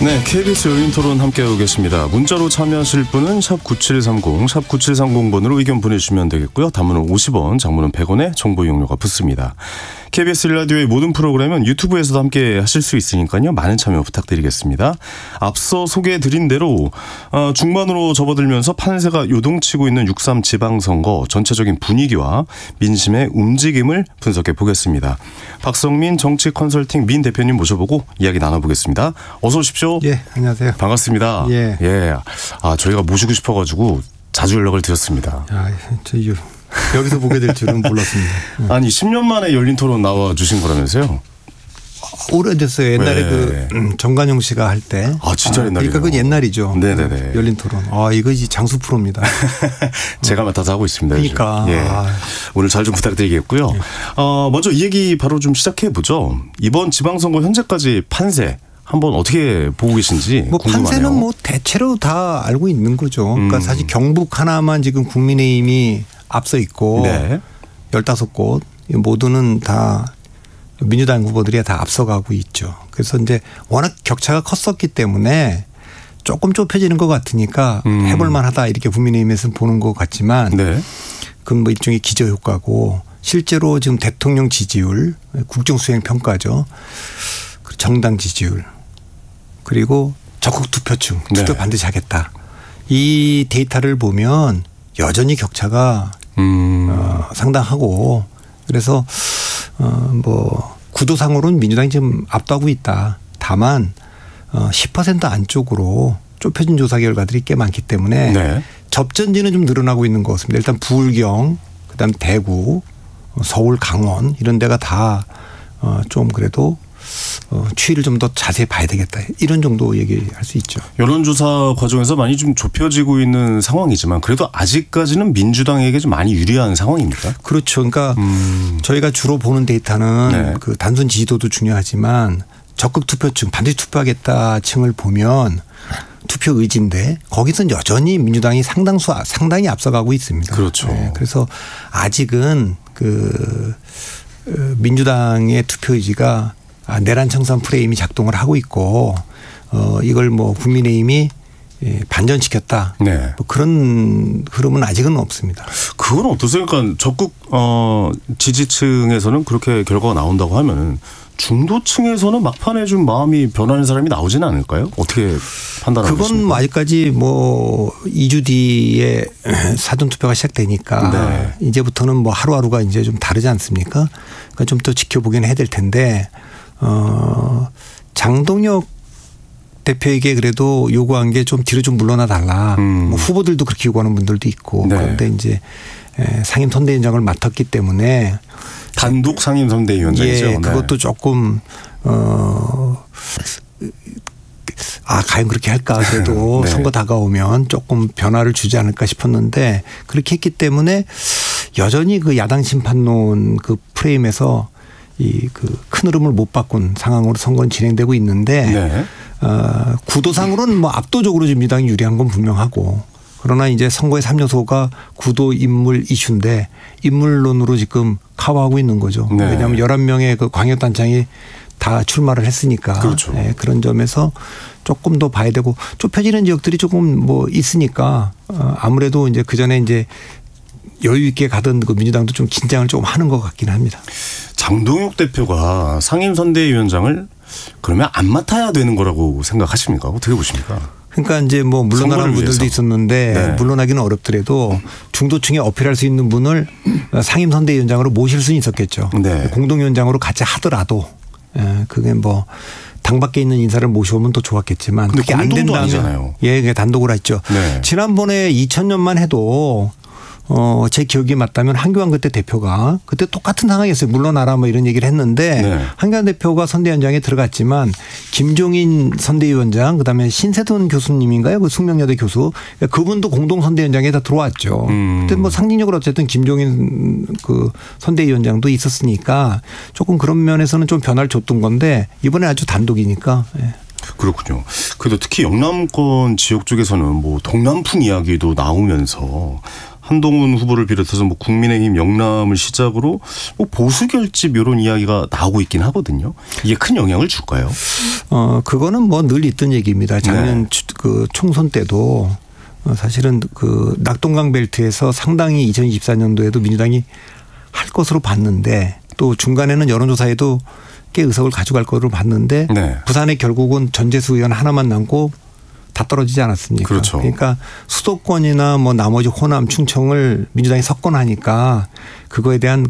네, KBS 열린 토론 함께하고 계십니다. 문자로 참여하실 분은 샵 9730, 샵 9730번으로 의견 보내주시면 되겠고요. 단문은 50원, 장문은 100원의 정보 이용료가 붙습니다. KBS 1라디오의 모든 프로그램은 유튜브에서도 함께 하실 수 있으니까요. 많은 참여 부탁드리겠습니다. 앞서 소개해드린 대로 중반으로 접어들면서 판세가 요동치고 있는 6.3 지방선거 전체적인 분위기와 민심의 움직임을 분석해 보겠습니다. 박성민 정치 컨설팅 민 대표님 모셔보고 이야기 나눠보겠습니다. 어서 오십시오. 예, 안녕하세요. 반갑습니다. 예. 예. 저희가 모시고 싶어가지고 자주 연락을 드렸습니다. 여기서 보게 될 줄은 몰랐습니다. 아니 10년 만에 열린 토론 나와 주신 거라면서요? 오래됐어요. 옛날에 정관용 씨가 할 때. 진짜 옛날이에요. 그러니까 그건 옛날이죠. 네네네. 열린 토론. 이거 이제 장수 프로입니다. 제가 맡아서 하고 있습니다. 그러니까. 예. 오늘 잘 좀 부탁드리겠고요. 예. 먼저 이 얘기 바로 좀 시작해 보죠. 이번 지방선거 현재까지 판세 한번 어떻게 보고 계신지 궁금하네요. 판세는 대체로 다 알고 있는 거죠. 그러니까 사실 경북 하나만 지금 국민의힘이 앞서 있고 네. 15곳 모두는 다 민주당 후보들이 다 앞서가고 있죠. 그래서 이제 워낙 격차가 컸었기 때문에 조금 좁혀지는 것 같으니까 해볼 만하다 이렇게 국민의힘에서는 보는 것 같지만 네. 그건 일종의 기저효과고 실제로 지금 대통령 지지율, 국정수행 평가죠. 정당 지지율 그리고 적극 투표층 투표 네. 반드시 하겠다. 이 데이터를 보면 여전히 격차가 상당하고 그래서 구도상으로는 민주당이 지금 압도하고 있다. 다만 10% 안쪽으로 좁혀진 조사 결과들이 꽤 많기 때문에 네. 접전지는 좀 늘어나고 있는 것 같습니다. 일단 부울경, 그다음 대구, 서울, 강원 이런 데가 다 좀 그래도 추이를 좀 더 자세히 봐야 되겠다. 이런 정도 얘기할 수 있죠. 여론조사 과정에서 많이 좀 좁혀지고 있는 상황이지만 그래도 아직까지는 민주당에게 좀 많이 유리한 상황입니까? 그렇죠. 그러니까 저희가 주로 보는 데이터는 네. 그 단순 지지도도 중요하지만 적극 투표층 반드시 투표하겠다 층을 보면 투표 의지인데 거기서는 여전히 민주당이 상당히 앞서가고 있습니다. 그렇죠. 네. 그래서 아직은 민주당의 투표 의지가 내란 청산 프레임이 작동을 하고 있고 이걸 국민의힘이 반전시켰다. 네. 그런 흐름은 아직은 없습니다. 그건 어떠세요? 그러니까 적극 지지층에서는 그렇게 결과가 나온다고 하면 중도층에서는 막판에 좀 마음이 변하는 사람이 나오지는 않을까요? 어떻게 판단하고 계십니까? 그건 아직까지 2주 뒤에 사전투표가 시작되니까 네. 이제부터는 하루하루가 이제 좀 다르지 않습니까? 그러니까 좀 더 지켜보긴 해야 될 텐데 장동혁 대표에게 그래도 요구한 게 좀 뒤로 좀 물러나 달라. 후보들도 그렇게 요구하는 분들도 있고 네. 그런데 이제 상임 선대위원장을 맡았기 때문에 단독 상임 선대위원장이죠. 예, 그것도 조금 과연 그렇게 할까 그래도 네. 선거 다가오면 조금 변화를 주지 않을까 싶었는데 그렇게 했기 때문에 여전히 그 야당 심판론 그 프레임에서 큰 흐름을 못 바꾼 상황으로 선거는 진행되고 있는데 네. 구도상으로는 압도적으로 지금 민주당이 유리한 건 분명하고 그러나 이제 선거의 3요소가 구도 인물 이슈인데 인물론으로 지금 카워하고 있는 거죠. 네. 왜냐하면 11명의 그 광역단장이 다 출마를 했으니까. 그렇죠. 네, 그런 점에서 조금 더 봐야 되고 좁혀지는 지역들이 조금 있으니까 아무래도 이제 그 전에 이제 여유 있게 가던 그 민주당도 좀 긴장을 조금 하는 것 같긴 합니다. 장동혁 대표가 상임 선대위원장을 그러면 안 맡아야 되는 거라고 생각하십니까? 어떻게 보십니까? 그러니까 이제 물러나는 분들도 위해서. 있었는데 네. 물러나기는 어렵더라도 중도층에 어필할 수 있는 분을 상임 선대위원장으로 모실 수는 있었겠죠. 네. 공동위원장으로 같이 하더라도 그게 당 밖에 있는 인사를 모셔오면 더 좋았겠지만 근데 그게 안 공동도 된다면 아니잖아요. 예, 그게 단독으로 했죠. 네. 지난번에 2000년만 해도 제 기억이 맞다면 한교안 그때 대표가 그때 똑같은 상황이었어요. 물러나라 이런 얘기를 했는데 네. 한교안 대표가 선대위원장에 들어갔지만 김종인 선대위원장 그다음에 신세돈 교수님인가요? 그 숙명여대 교수 그분도 공동 선대위원장에 다 들어왔죠. 그때 상징적으로 어쨌든 김종인 그 선대위원장도 있었으니까 조금 그런 면에서는 좀 변화를 줬던 건데 이번에 아주 단독이니까. 예. 그렇군요. 그래도 특히 영남권 지역 쪽에서는 동남풍 이야기도 나오면서 한동훈 후보를 비롯해서 뭐 국민의힘 영남을 시작으로 뭐 보수 결집 이런 이야기가 나오고 있긴 하거든요. 이게 큰 영향을 줄까요? 그거는 뭐 늘 있던 얘기입니다. 작년 네. 그 총선 때도 사실은 그 낙동강 벨트에서 상당히 2024년도에도 민주당이 할 것으로 봤는데 또 중간에는 여론조사에도 꽤 의석을 가져갈 것으로 봤는데 네. 부산에 결국은 전재수 의원 하나만 남고 다 떨어지지 않았습니까? 그렇죠. 그러니까 수도권이나 뭐 나머지 호남, 충청을 민주당이 석권하니까 그거에 대한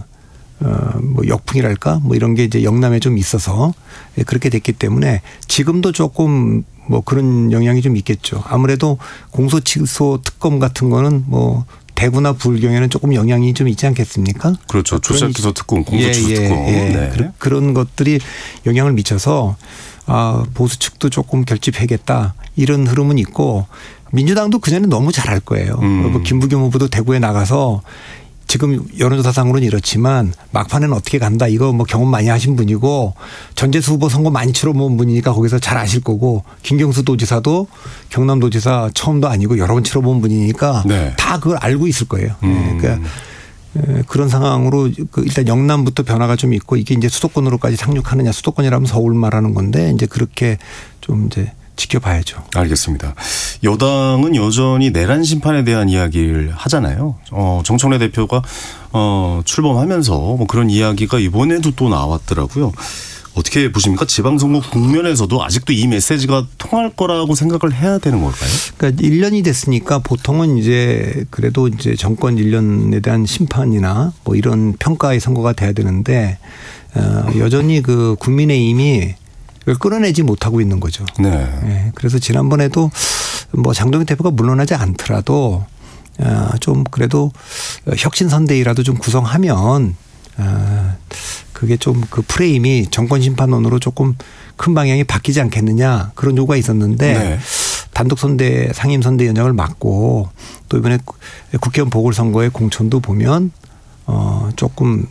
뭐 역풍이랄까 뭐 이런 게 이제 영남에 좀 있어서 그렇게 됐기 때문에 지금도 조금 뭐 그런 영향이 좀 있겠죠. 아무래도 공소취소 특검 같은 거는 뭐 대구나 부울경에는 조금 영향이 좀 있지 않겠습니까? 그렇죠. 조작기소 특검, 공소취소 특검. 네. 그런 것들이 영향을 미쳐서 보수 측도 조금 결집해야겠다 이런 흐름은 있고 민주당도 그전에 너무 잘할 거예요. 김부겸 후보도 대구에 나가서 지금 여론조사상으로는 이렇지만 막판에는 어떻게 간다 이거 뭐 경험 많이 하신 분이고 전재수 후보 선거 많이 치러본 분이니까 거기서 잘 아실 거고 김경수 도지사도 경남도지사 처음도 아니고 여러 번 치러본 분이니까 네. 다 그걸 알고 있을 거예요. 그러니까 그런 상황으로 일단 영남부터 변화가 좀 있고 이게 이제 수도권으로까지 상륙하느냐 수도권이라면 서울 말하는 건데 이제 그렇게 좀 이제 지켜봐야죠. 알겠습니다. 여당은 여전히 내란 심판에 대한 이야기를 하잖아요. 정청래 대표가 출범하면서 뭐 그런 이야기가 이번에도 또 나왔더라고요. 어떻게 보십니까? 지방선거 국면에서도 아직도 이 메시지가 통할 거라고 생각을 해야 되는 걸까요? 그러니까 1년이 됐으니까 보통은 이제 그래도 이제 정권 1년에 대한 심판이나 뭐 이런 평가의 선거가 돼야 되는데 여전히 그 국민의힘이 그걸 끌어내지 못하고 있는 거죠. 네. 네. 그래서 지난번에도 뭐 장동현 대표가 물러나지 않더라도 좀 그래도 혁신선대위라도 좀 구성하면 그게 좀 그 프레임이 정권 심판론으로 조금 큰 방향이 바뀌지 않겠느냐 그런 요구가 있었는데 네. 단독 선대 상임 선대위원장을 맡고 또 이번에 국회의원 보궐선거의 공천도 보면 조금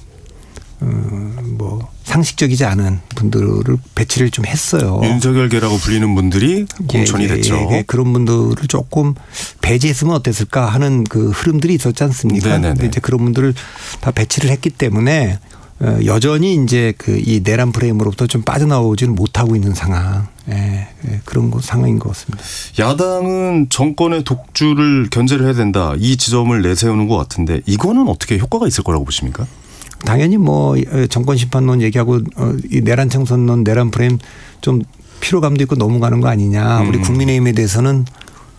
뭐 상식적이지 않은 분들을 배치를 좀 했어요. 윤석열계라고 불리는 분들이 공천이 됐죠. 그런 분들을 조금 배제했으면 어땠을까 하는 그 흐름들이 있었지 않습니까? 근데 이제 그런 분들을 다 배치를 했기 때문에 여전히 이제 그 이 내란 프레임으로부터 좀 빠져나오지는 못하고 있는 상황. 그런 상황인 것 같습니다. 야당은 정권의 독주를 견제를 해야 된다. 이 지점을 내세우는 것 같은데 이거는 어떻게 효과가 있을 거라고 보십니까? 당연히 뭐 정권 심판론 얘기하고 이 내란 청산론, 내란 프레임 좀 피로감도 있고 넘어가는 거 아니냐. 우리 국민의힘에 대해서는